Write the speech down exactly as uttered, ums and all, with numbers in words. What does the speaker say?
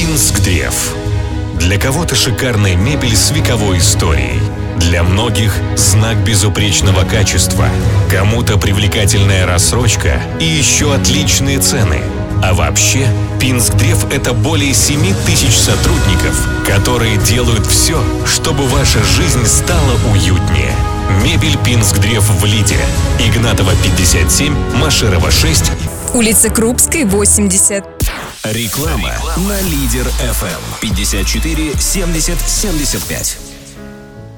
Пинск-Древ. Для кого-то шикарная мебель с вековой историей. Для многих знак безупречного качества. Кому-то привлекательная рассрочка и еще отличные цены. А вообще, Пинск-Древ — это более семи тысяч сотрудников, которые делают все, чтобы ваша жизнь стала уютнее. Мебель Пинск-Древ в Лиде. Игнатова, пятьдесят семь, Машерова, шесть. Улица Крупской, восемьдесят. Реклама на Лидер эф эм пятьдесят четыре семьдесят семьдесят пять.